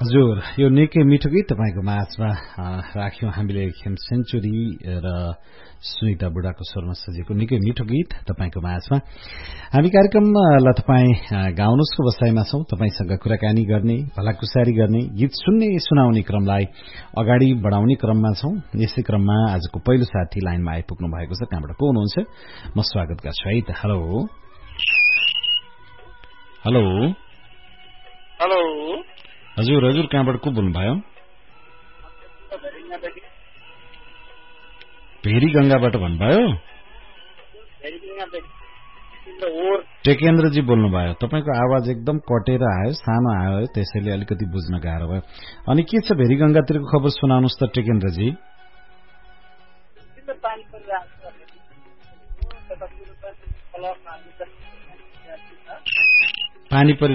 हजुर, यो निकै मिठो गीत तपाईँको माझमा राख्यौं हामीले। खेम सेन्चुरी र सुनिता बुढाको स्वरमा सजिएको निकै मिठो गीत तपाईँको माझमा। हामी कार्यक्रमलाई तपाईँ गाउनुसको बसाइमा छौं। तपाईसँग कुराकानी गर्ने, भलाकुसारी गर्ने, गीत सुन्ने, सुनाउने क्रमलाई अगाडि बढाउने क्रममा छौं। यसै क्रममा आजको पहिलो साथी लाइनमा आइपुग्नु भएको छ। कहाँबाट को हुनुहुन्छ? म स्वागत गर्छु है त। Hello hello hello. हजुर हजुर, कहाँबाट को बोल्नुभयो? भेरी गंगाबाट भन्नुभयो? टेकेन्द्रजी बोल्नुभयो। तपाईको आवाज एकदम कटेर आयो, सानो आयो, त्यसैले अलिकति बुझ्न गाह्रो भयो। अनि के छ भेरी गंगातिरको खबर सुनाउनुस् त टेकेन्द्रजी। पानी